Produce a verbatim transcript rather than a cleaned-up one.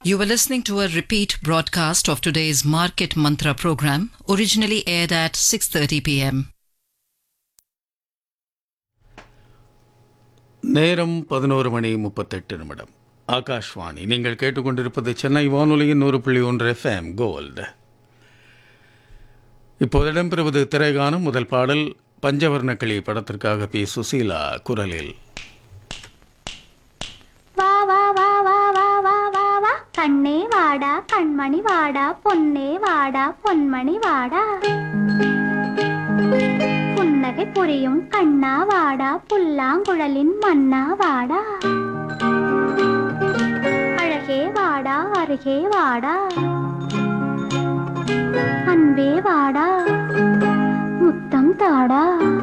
You were listening to a repeat broadcast of today's Market Mantra program, originally aired at six thirty p m. நேரம் பதினோரு மணி முப்பத்தெட்டு நிமிடம். ஆகாஷ்வாணி. நீங்கள் கேட்டுக்கொண்டிருப்பது சென்னை வானொலியின் நூறு புள்ளி ஒன்று எஃப்எம் கோல்டு. இப்போது இடம்பெறுவது திரைகானம். முதல் பாடல் பஞ்சவர்ணக்கிளி படத்திற்காக பி சுசீலா குரலில். வா வா வா வா வா வா வா வா கண்ணே வாடா கண்மணி வாடா பொன்னே வாடா பொன்மணி வாடா புன்னகை புரியும் கண்ணா வாடா புல்லாங்குழலின் மன்னா வாடா அழகே வாடா அருகே வாடா அன்பே வாடா முத்தம் தாடா.